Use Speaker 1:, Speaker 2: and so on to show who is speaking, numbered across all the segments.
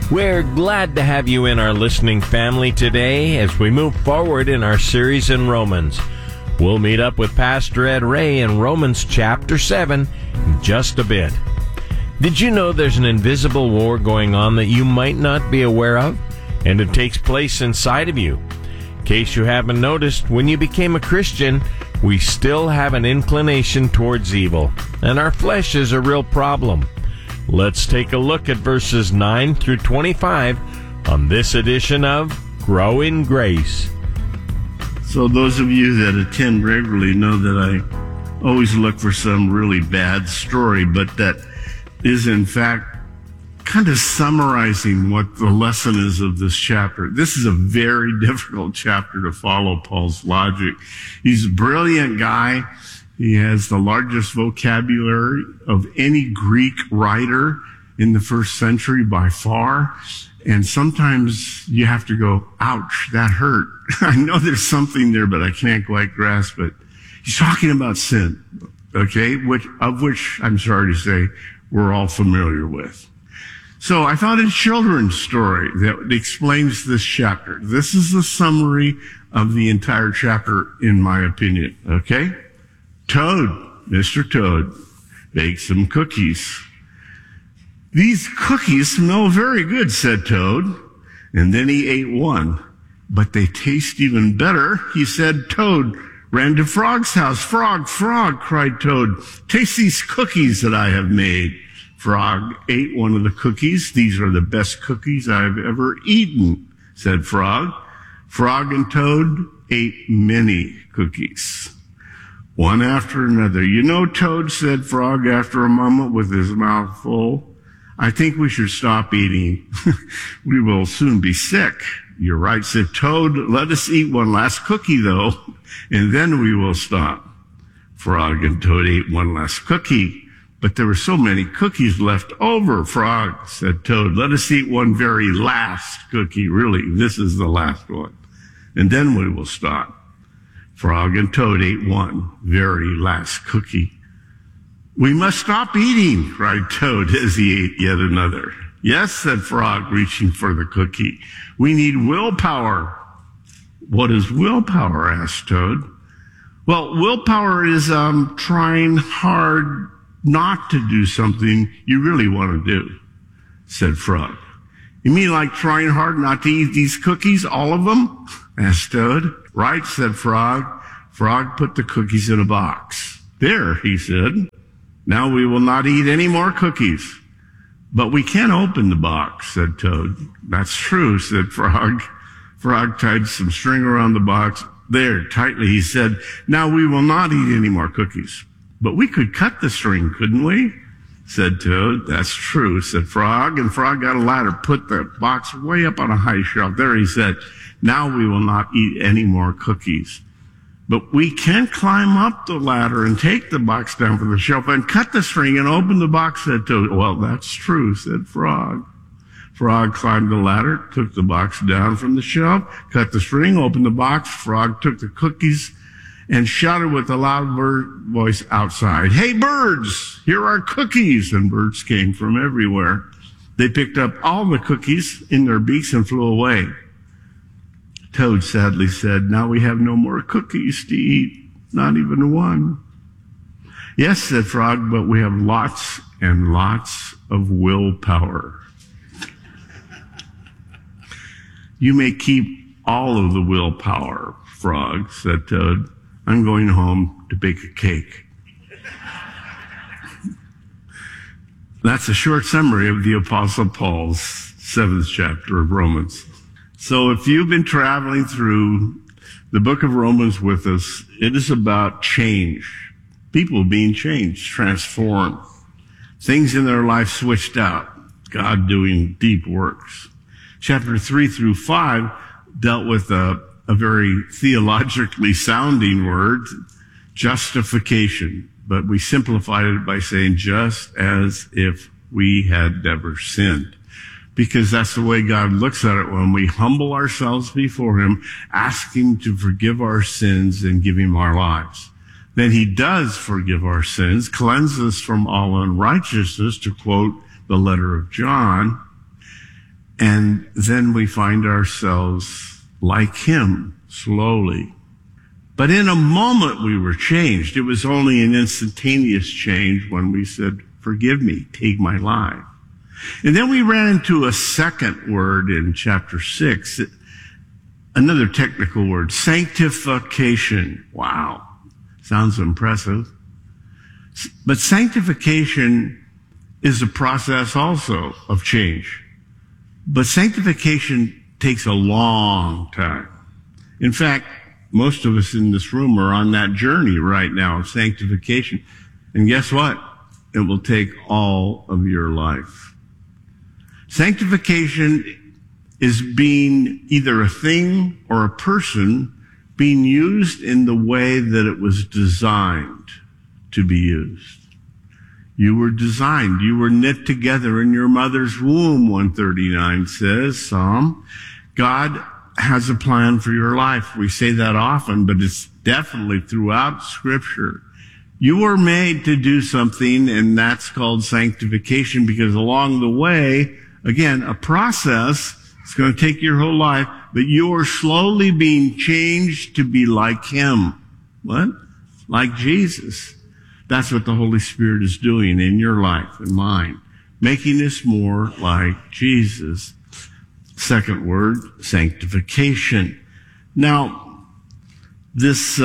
Speaker 1: We're glad to have you in our listening family today as we move forward in our series in Romans. We'll meet up with Pastor Ed Ray in Romans chapter 7 in just a bit. Did you know there's an invisible war going on that you might not be aware of? And it takes place inside of you. In case you haven't noticed, when you became a Christian, we still have an inclination towards evil, and our flesh is a real problem. Let's take a look at verses 9 through 25 on this edition of Grow in Grace.
Speaker 2: So those of you that attend regularly know that I always look for some really bad story, but that is in fact kind of summarizing what the lesson is of this chapter. This is a very difficult chapter to follow Paul's logic. He's a brilliant guy. He has the largest vocabulary of any Greek writer in the first century by far. And sometimes you have to go, ouch, that hurt. I know there's something there, but I can't quite grasp it. He's talking about sin, okay, which I'm sorry to say we're all familiar with. So I found a children's story that explains this chapter. This is the summary of the entire chapter, in my opinion, okay? Toad, Mr. Toad, baked some cookies. These cookies smell very good, said Toad. And then he ate one. But they taste even better, he said. Toad ran to Frog's house. Frog, Frog, cried Toad, taste these cookies that I have made. Frog ate one of the cookies. These are the best cookies I've ever eaten, said Frog. Frog and Toad ate many cookies, one after another. You know, Toad, said Frog after a moment with his mouth full, I think we should stop eating. We will soon be sick. You're right, said Toad. Let us eat one last cookie, though, and then we will stop. Frog and Toad ate one last cookie, but there were so many cookies left over. Frog, said Toad, let us eat one very last cookie. Really, this is the last one, and then we will stop. Frog and Toad ate one very last cookie. We must stop eating, cried Toad as he ate yet another. Yes, said Frog, reaching for the cookie. We need willpower. What is willpower? Asked Toad. Well, willpower is trying hard not to do something you really want to do, said Frog. You mean like trying hard not to eat these cookies, all of them? Asked Toad. Right, said Frog. Frog put the cookies in a box. There, he said. Now we will not eat any more cookies. But we can't open the box, said Toad. That's true, said Frog. Frog tied some string around the box. There, tightly, he said. Now we will not eat any more cookies. But we could cut the string, couldn't we? Said Toad. That's true, said Frog. And Frog got a ladder, put the box way up on a high shelf. There, he said. Now we will not eat any more cookies. But we can climb up the ladder and take the box down from the shelf and cut the string and open the box, said Toad. Well, that's true, said Frog. Frog climbed the ladder, took the box down from the shelf, cut the string, opened the box. Frog took the cookies and shouted with a loud voice outside, hey, birds, here are cookies. And birds came from everywhere. They picked up all the cookies in their beaks and flew away. Toad sadly said, now we have no more cookies to eat, not even one. Yes, said Frog, but we have lots and lots of willpower. You may keep all of the willpower, Frog, said Toad. I'm going home to bake a cake. That's a short summary of the Apostle Paul's 7th chapter of Romans. So if you've been traveling through the book of Romans with us, it is about change. People being changed, transformed. Things in their life switched out. God doing deep works. Chapter 3 through 5 dealt with a very theologically sounding word, justification. But we simplified it by saying just as if we had never sinned. Because that's the way God looks at it when we humble ourselves before him, ask him to forgive our sins and give him our lives. Then he does forgive our sins, cleanse us from all unrighteousness, to quote the letter of John. And then we find ourselves like him slowly. But in a moment we were changed. It was only an instantaneous change when we said, forgive me, take my life. And then we ran into a second word in chapter 6, another technical word, sanctification. Wow, sounds impressive. But sanctification is a process also of change. But sanctification takes a long time. In fact, most of us in this room are on that journey right now of sanctification. And guess what? It will take all of your life. Sanctification is being either a thing or a person being used in the way that it was designed to be used. You were designed. You were knit together in your mother's womb, 139 says, Psalm. God has a plan for your life. We say that often, but it's definitely throughout Scripture. You were made to do something, and that's called sanctification, because along the way, again, a process, it's going to take your whole life, but you are slowly being changed to be like him. What? Like Jesus. That's what the Holy Spirit is doing in your life and mine, making us more like Jesus. Second word, sanctification. Now, this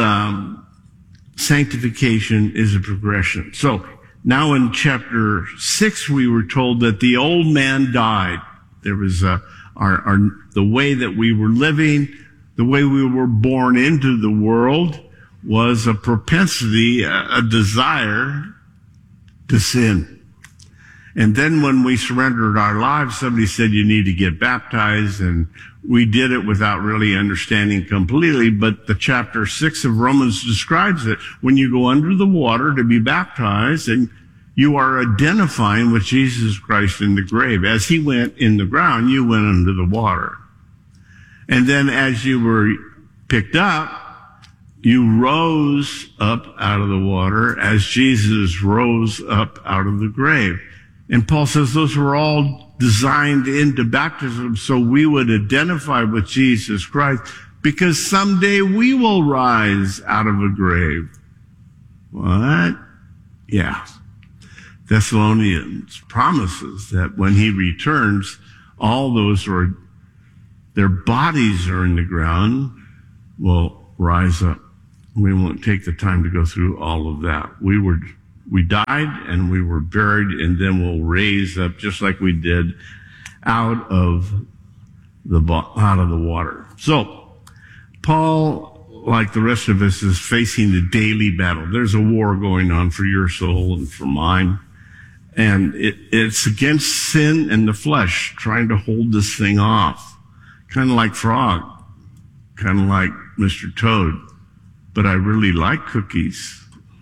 Speaker 2: sanctification is a progression. So now in chapter 6, we were told that the old man died. There was the way that we were living, the way we were born into the world was a propensity, a desire to sin. And then when we surrendered our lives, somebody said you need to get baptized, and we did it without really understanding completely, but the chapter 6 of Romans describes it. When you go under the water to be baptized, and you are identifying with Jesus Christ in the grave. As he went in the ground, you went under the water. And then as you were picked up, you rose up out of the water as Jesus rose up out of the grave. And Paul says those were all designed into baptism so we would identify with Jesus Christ, because someday we will rise out of a grave. What? Yeah. Thessalonians promises that when he returns, all those who are, their bodies are in the ground will rise up. We won't take the time to go through all of that. We died and we were buried, and then we'll raise up just like we did out of the water. So Paul, like the rest of us, is facing a daily battle. There's a war going on for your soul and for mine. And it's against sin and the flesh, trying to hold this thing off. Kind of like Frog, kind of like Mr. Toad. But I really like cookies.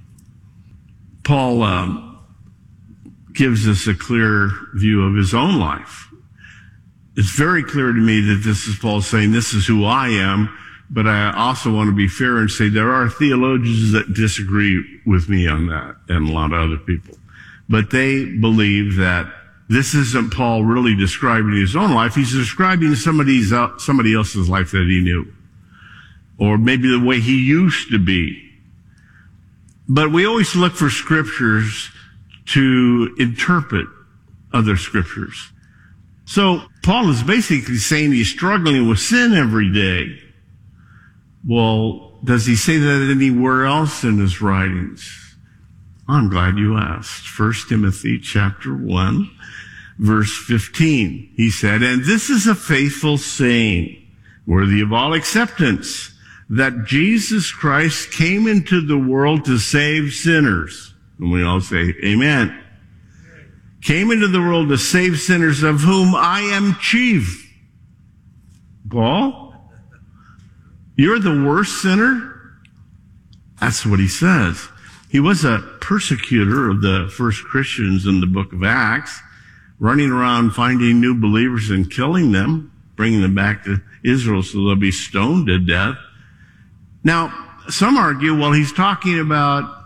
Speaker 2: Paul gives us a clear view of his own life. It's very clear to me that this is Paul saying, this is who I am, but I also want to be fair and say there are theologians that disagree with me on that, and a lot of other people. But they believe that this isn't Paul really describing his own life. He's describing somebody else's life that he knew, or maybe the way he used to be. But we always look for scriptures to interpret other scriptures. So Paul is basically saying he's struggling with sin every day. Well, does he say that anywhere else in his writings? I'm glad you asked. 1 Timothy chapter 1, verse 15. He said, and this is a faithful saying, worthy of all acceptance, that Jesus Christ came into the world to save sinners. And we all say, amen. Came into the world to save sinners, of whom I am chief. Paul, you're the worst sinner? That's what he says. He was a persecutor of the first Christians in the book of Acts, running around finding new believers and killing them, bringing them back to Israel so they'll be stoned to death. Now, some argue, well, he's talking about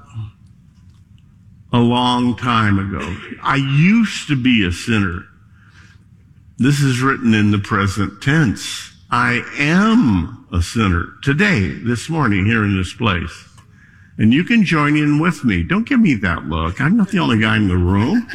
Speaker 2: a long time ago. I used to be a sinner. This is written in the present tense. I am a sinner today, this morning, here in this place. And you can join in with me. Don't give me that look. I'm not the only guy in the room.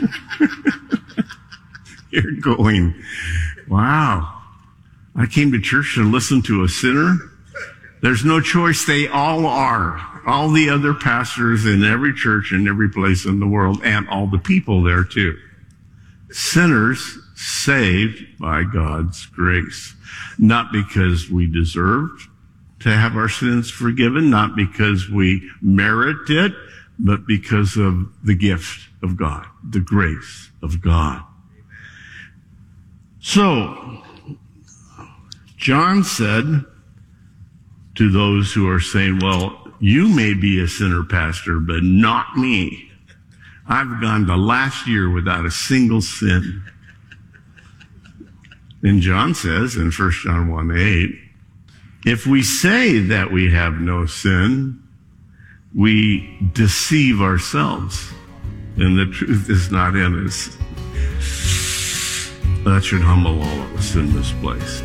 Speaker 2: You're going, wow. I came to church to listen to a sinner. There's no choice. They all are. All the other pastors in every church in every place in the world, and all the people there too. Sinners saved by God's grace. Not because we deserved to have our sins forgiven, not because we merit it, but because of the gift of God, the grace of God. So, John said to those who are saying, well, you may be a sinner, Pastor, but not me. I've gone the last year without a single sin. And John says in 1 John 1:8, if we say that we have no sin, we deceive ourselves, and the truth is not in us. That should humble all of us in this place.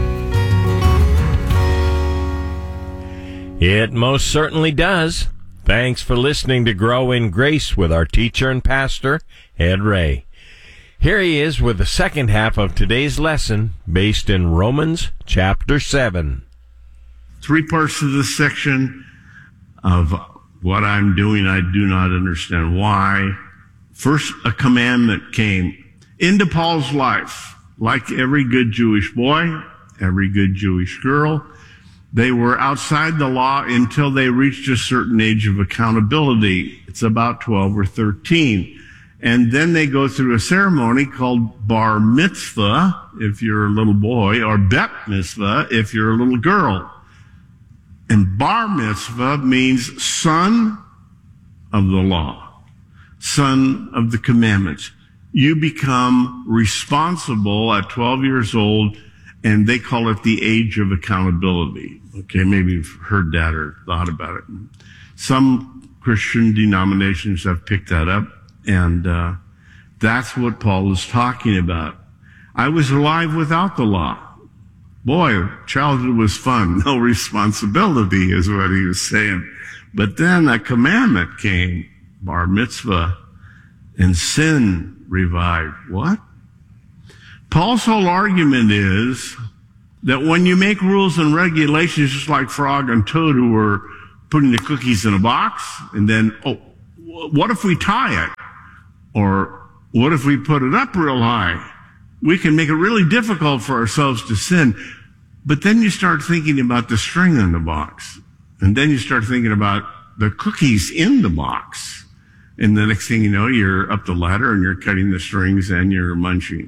Speaker 1: It most certainly does. Thanks for listening to Grow in Grace with our teacher and pastor, Ed Ray. Here he is with the second half of today's lesson based in Romans chapter 7.
Speaker 2: 3 parts of this section of what I'm doing, I do not understand why. First, a commandment came into Paul's life. Like every good Jewish boy, every good Jewish girl, they were outside the law until they reached a certain age of accountability. It's about 12 or 13. And then they go through a ceremony called bar mitzvah, if you're a little boy, or bet mitzvah, if you're a little girl. And bar mitzvah means son of the law, son of the commandments. You become responsible at 12 years old, and they call it the age of accountability. Okay, maybe you've heard that or thought about it. Some Christian denominations have picked that up, and that's what Paul is talking about. I was alive without the law. Boy, childhood was fun. No responsibility is what he was saying. But then a commandment came, bar mitzvah, and sin revived. What? Paul's whole argument is that when you make rules and regulations, just like Frog and Toad who were putting the cookies in a box, and then, oh, what if we tie it? Or what if we put it up real high? We can make it really difficult for ourselves to sin. But then you start thinking about the string in the box. And then you start thinking about the cookies in the box. And the next thing you know, you're up the ladder and you're cutting the strings and you're munching.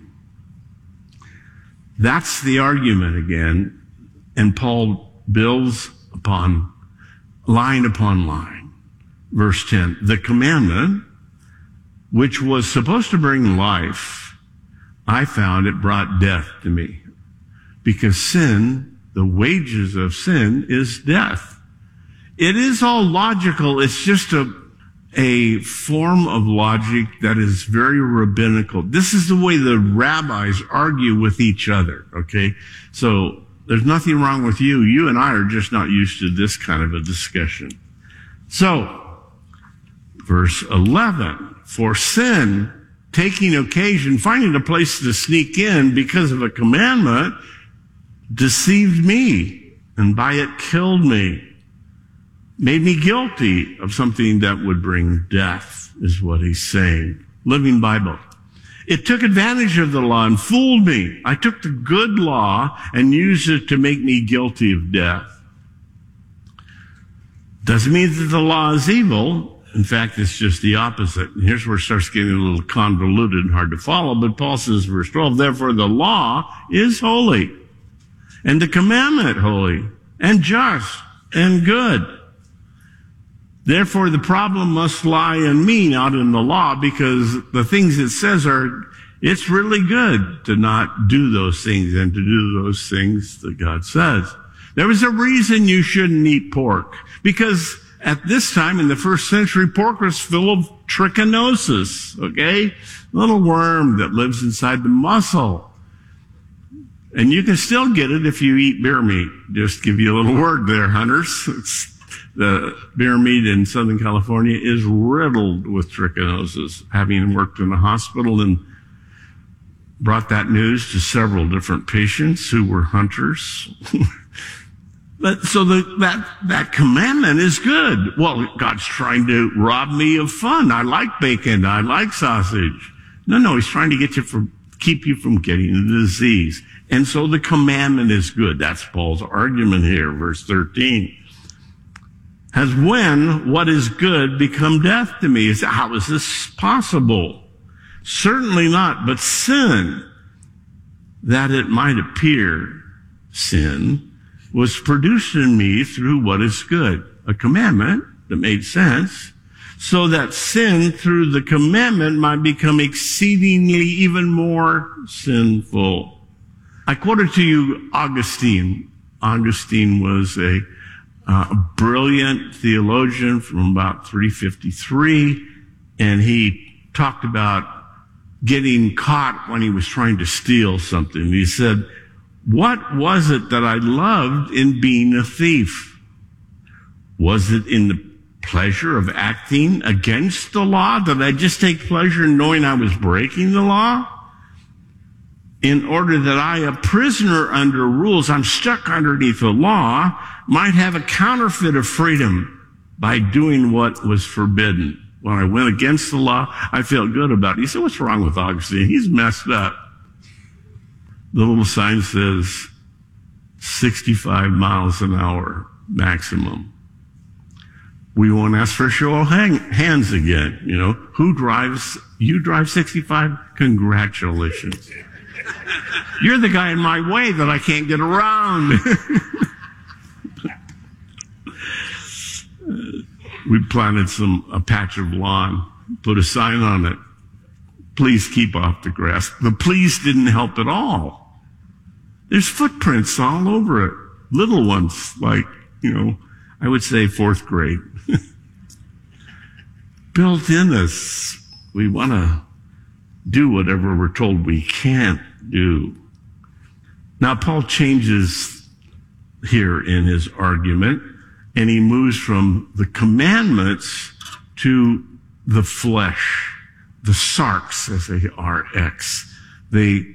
Speaker 2: That's the argument again. And Paul builds upon line upon line. Verse 10, the commandment, which was supposed to bring life, I found it brought death to me. Because sin, the wages of sin, is death. It is all logical. It's just a form of logic that is very rabbinical. This is the way the rabbis argue with each other, okay? So there's nothing wrong with you. You and I are just not used to this kind of a discussion. So, verse 11, for sin, taking occasion, finding a place to sneak in because of a commandment, deceived me, and by it killed me. Made me guilty of something that would bring death, is what he's saying. Living Bible. It took advantage of the law and fooled me. I took the good law and used it to make me guilty of death. Doesn't mean that the law is evil. In fact, it's just the opposite. And here's where it starts getting a little convoluted and hard to follow. But Paul says, verse 12, therefore the law is holy, and the commandment holy, and just, and good. Therefore, the problem must lie in me, not in the law, because the things it says it's really good to not do those things and to do those things that God says. There was a reason you shouldn't eat pork, because at this time in the first century, pork was full of trichinosis, okay? A little worm that lives inside the muscle. And you can still get it if you eat bear meat. Just give you a little word there, hunters. The bear meat in Southern California is riddled with trichinosis. Having worked in a hospital and brought that news to several different patients who were hunters. But so that commandment is good. Well, God's trying to rob me of fun. I like bacon. I like sausage. No, he's trying to keep you from getting the disease. And so the commandment is good. That's Paul's argument here, verse 13. Has when what is good become death to me? How is this possible? Certainly not, but sin, that it might appear sin, was produced in me through what is good. A commandment that made sense, so that sin through the commandment might become exceedingly even more sinful. I quoted to you Augustine. Augustine was a brilliant theologian from about 353, and he talked about getting caught when he was trying to steal something. He said, what was it that I loved in being a thief? Was it in the pleasure of acting against the law? Did I just take pleasure in knowing I was breaking the law? In order that I, a prisoner under rules, I'm stuck underneath the law, might have a counterfeit of freedom by doing what was forbidden. When I went against the law, I felt good about it. You say, what's wrong with Augustine? He's messed up. The little sign says 65 miles an hour maximum. We won't ask for a show of hands again. You know, who drives? You drive 65? Congratulations. You're the guy in my way that I can't get around. We planted a patch of lawn, put a sign on it. Please keep off the grass. The please didn't help at all. There's footprints all over it. Little ones, like, I would say 4th grade. Built in us, we want to do whatever we're told we can't do. Now, Paul changes here in his argument, and he moves from the commandments to the flesh, the sarx, S-A-R-X, the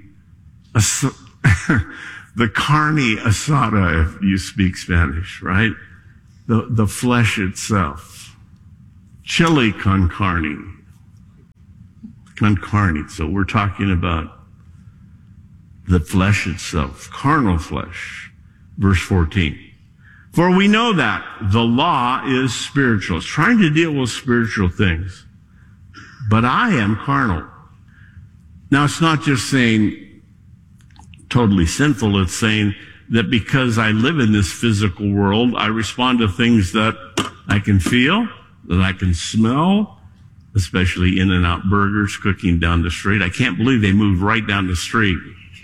Speaker 2: carne asada, if you speak Spanish, right? The flesh itself. Chili con carne. Con carne. So we're talking about the flesh itself, carnal flesh. Verse 14. For we know that the law is spiritual. It's trying to deal with spiritual things. But I am carnal. Now, it's not just saying totally sinful. It's saying that because I live in this physical world, I respond to things that I can feel, that I can smell, especially In-N-Out Burgers cooking down the street. I can't believe they moved right down the street.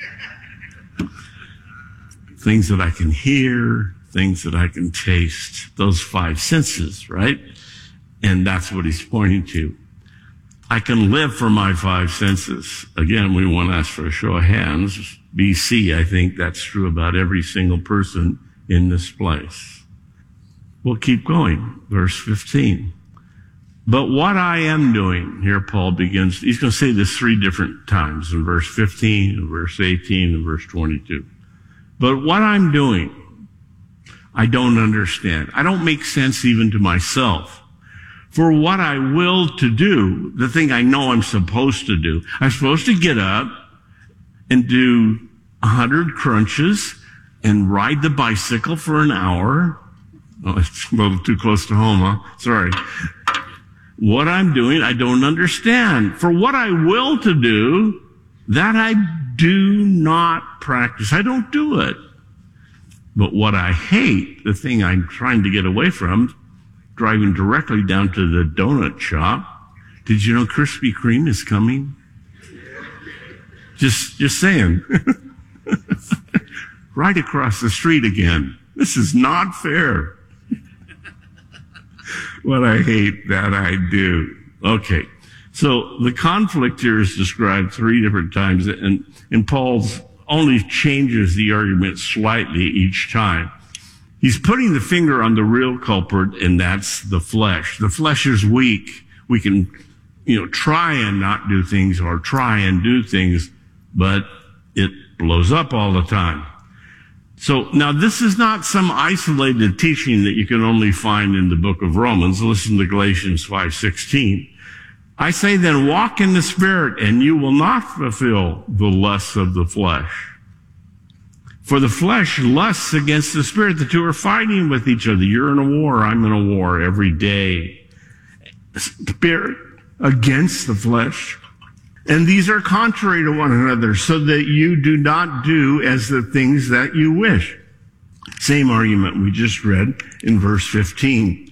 Speaker 2: Things that I can hear, things that I can taste, those 5 senses, right? And that's what he's pointing to. I can live for my 5 senses. Again, we won't ask for a show of hands. BC, I think that's true about every single person in this place. We'll keep going. Verse 15. But what I am doing, here Paul begins, he's going to say this 3 different times, in verse 15, in verse 18, and verse 22. But what I'm doing, I don't understand. I don't make sense even to myself. For what I will to do, the thing I know I'm supposed to do, I'm supposed to get up and do 100 crunches and ride the bicycle for an hour. Oh, it's a little too close to home, huh? Sorry. What I'm doing, I don't understand. For what I will to do, that I do not practice. I don't do it. But what I hate, the thing I'm trying to get away from, driving directly down to the donut shop. Did you know Krispy Kreme is coming? Just saying. Right across the street again. This is not fair. What I hate, that I do. Okay. So the conflict here is described 3 different times, and Paul's only changes the argument slightly each time. He's putting the finger on the real culprit, and that's the flesh. The flesh is weak. We can, try and not do things or try and do things, but it blows up all the time. So now this is not some isolated teaching that you can only find in the book of Romans. Listen to Galatians 5:16. I say then, walk in the Spirit, and you will not fulfill the lusts of the flesh. For the flesh lusts against the Spirit. The two are fighting with each other. You're in a war. I'm in a war every day. Spirit against the flesh. And these are contrary to one another, so that you do not do as the things that you wish. Same argument we just read in verse 15.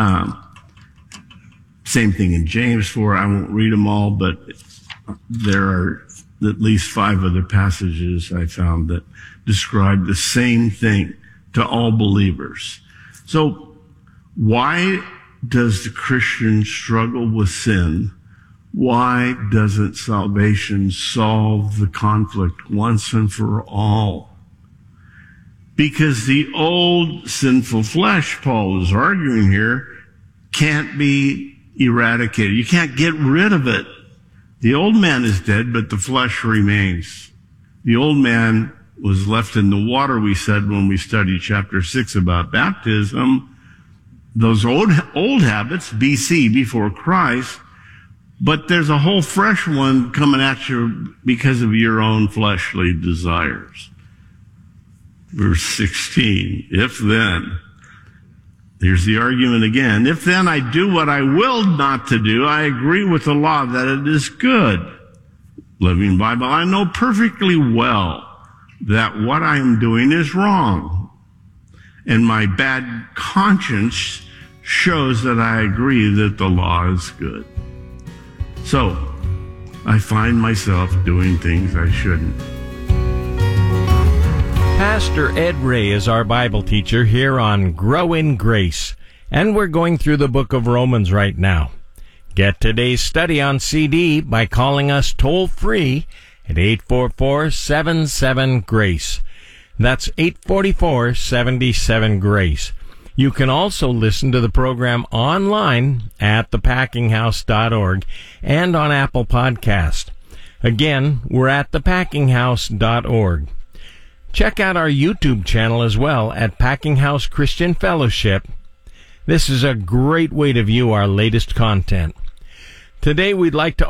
Speaker 2: Same thing in James 4. I won't read them all, but there are at least 5 other passages I found that describe the same thing to all believers. So why does the Christian struggle with sin? Why doesn't salvation solve the conflict once and for all? Because the old sinful flesh, Paul is arguing here, can't be eradicated. You can't get rid of it. The old man is dead, but the flesh remains. The old man was left in the water, we said when we studied chapter 6 about baptism. Those old habits, BC, before Christ, but there's a whole fresh one coming at you because of your own fleshly desires. Verse 16, if then, here's the argument again, if then I do what I willed not to do, I agree with the law that it is good. Living Bible, I know perfectly well that what I am doing is wrong. And my bad conscience shows that I agree that the law is good. So, I find myself doing things I shouldn't.
Speaker 1: Pastor Ed Ray is our Bible teacher here on Grow in Grace, and we're going through the book of Romans right now. Get today's study on CD by calling us toll-free at 844-77-GRACE. That's 844-77-GRACE. You can also listen to the program online at thepackinghouse.org and on Apple Podcast. Again, we're at thepackinghouse.org. Check out our YouTube channel as well at Packing House Christian Fellowship. This is a great way to view our latest content. Today we'd like to